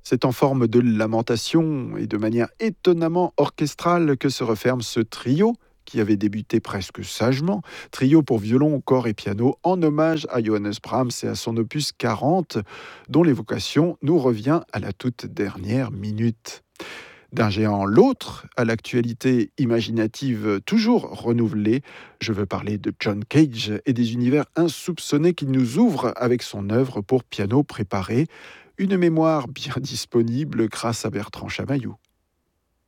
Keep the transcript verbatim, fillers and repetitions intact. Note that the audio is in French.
C'est en forme de lamentation et de manière étonnamment orchestrale que se referme ce trio qui avait débuté presque sagement, trio pour violon, corps et piano, en hommage à Johannes Brahms et à son opus quarante, dont l'évocation nous revient à la toute dernière minute. D'un géant l'autre, à l'actualité imaginative toujours renouvelée, je veux parler de John Cage et des univers insoupçonnés qu'il nous ouvre avec son œuvre pour piano préparé, une mémoire bien disponible grâce à Bertrand Chamaillou.